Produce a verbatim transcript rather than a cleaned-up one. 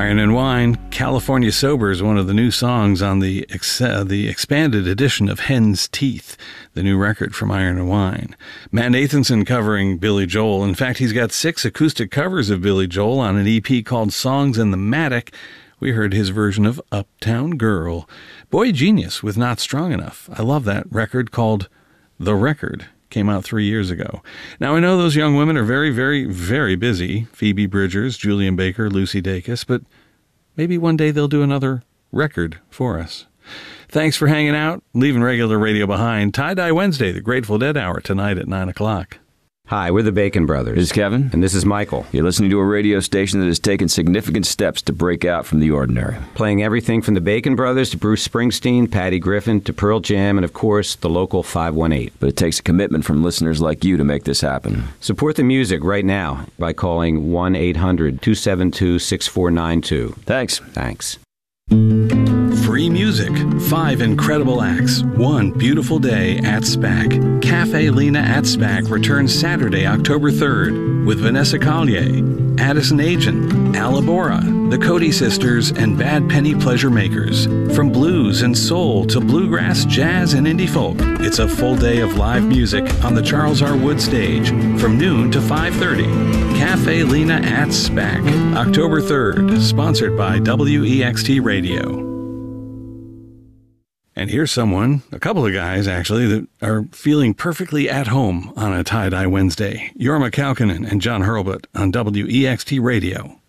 Iron and Wine, California Sober is one of the new songs on the ex- uh, the expanded edition of Hen's Teeth, the new record from Iron and Wine. Matt Nathanson covering Billy Joel. In fact, he's got six acoustic covers of Billy Joel on an E P called Songs in the Matic. We heard his version of Uptown Girl. Boy Genius with Not Strong Enough. I love that record called The Record. Came out three years ago. Now, I know those young women are very, very, very busy. Phoebe Bridgers, Julian Baker, Lucy Dacus, but maybe one day they'll do another record for us. Thanks for hanging out, leaving regular radio behind. Tie-Dye Wednesday, the Grateful Dead Hour, tonight at nine o'clock. Hi, we're the Bacon Brothers. This is Kevin. And this is Michael. You're listening to a radio station that has taken significant steps to break out from the ordinary. Playing everything from the Bacon Brothers to Bruce Springsteen, Patty Griffin, to Pearl Jam, and of course, the local five one eight. But it takes a commitment from listeners like you to make this happen. Support the music right now by calling one eight hundred two seven two six four nine two. Thanks. Thanks. Free music, five incredible acts, one beautiful day at SPAC. Cafe Lena at SPAC returns Saturday, October third, with Vanessa Collier, Addison Agent, Alabora, the Cody Sisters, and Bad Penny Pleasure Makers. From blues and soul to bluegrass, jazz, and indie folk, it's a full day of live music on the Charles R. Wood stage from noon to five thirty. Cafe Lena at SPAC, October third, sponsored by W E X T Radio. And here's someone, a couple of guys actually, that are feeling perfectly at home on a Tie-Dye Wednesday. Jorma Kaukonen and John Hurlbut on W E X T Radio.